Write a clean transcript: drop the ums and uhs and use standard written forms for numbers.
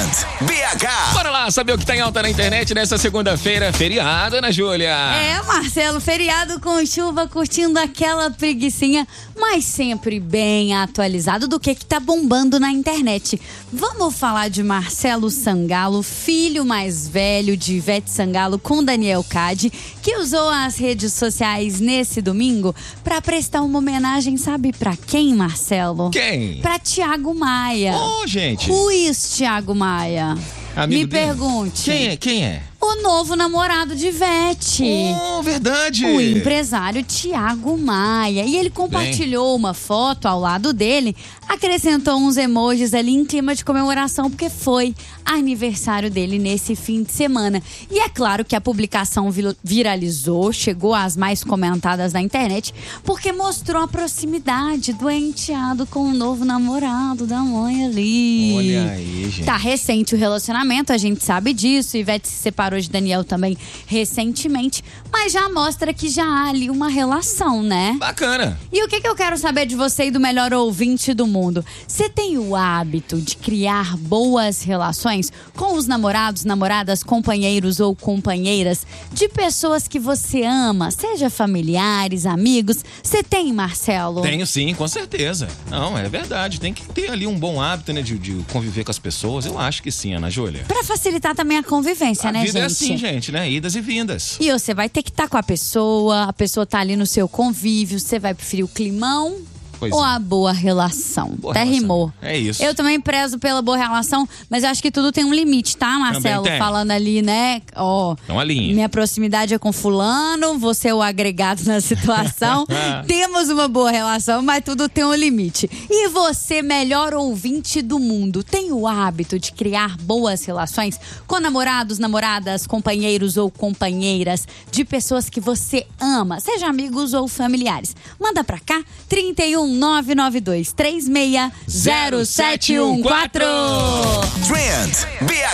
Trend BH. Bora lá saber o que tá em alta na internet nessa segunda-feira, feriado, Ana Júlia. Marcelo, feriado com chuva, curtindo aquela preguicinha, mas sempre bem atualizado do que tá bombando na internet. Vamos falar de Marcelo Sangalo, filho mais velho de Ivete Sangalo com Daniel Cade, que usou as redes sociais nesse domingo para prestar uma homenagem, sabe pra quem, Marcelo? Quem? Pra Thiago Maia. Ô, gente. Who is Thiago Maia? Amigo Me dele? pergunte. Quem é? O novo namorado de Ivete. Oh, verdade. O empresário Thiago Maia. E ele compartilhou uma foto ao lado dele, acrescentou uns emojis ali em clima de comemoração, porque foi aniversário dele nesse fim de semana. E é claro que a publicação viralizou, chegou às mais comentadas na internet, porque mostrou a proximidade do enteado com o novo namorado da mãe ali. Olha aí, gente. Tá recente o relacionamento, a gente sabe disso. Ivete se separou de Daniel também recentemente, mas já mostra que já há ali uma relação, né? Bacana. E o que eu quero saber de você e do melhor ouvinte do mundo? Você tem o hábito de criar boas relações com os namorados, namoradas, companheiros ou companheiras de pessoas que você ama, seja familiares, amigos? Você tem, Marcelo? Tenho sim, com certeza. Não, é verdade. Tem que ter ali um bom hábito, né, de conviver com as pessoas. Eu acho que sim, Ana Júlia. Pra facilitar também a convivência, né, gente? A vida é assim, gente, né? Idas e vindas. E você vai ter que estar com a pessoa tá ali no seu convívio, você vai preferir o climão ou a boa relação? Boa Até relação. rimou. É isso. Eu também prezo pela boa relação, mas eu acho que tudo tem um limite, tá, Marcelo? Também tem. Falando ali, né? Ó, É uma linha. minha proximidade é com fulano, você é o agregado na situação. Temos uma boa relação, mas tudo tem um limite. E você, melhor ouvinte do mundo, tem o hábito de criar boas relações com namorados, namoradas, companheiros ou companheiras de pessoas que você ama, seja amigos ou familiares? Manda pra cá, 31992360714. Trend BH.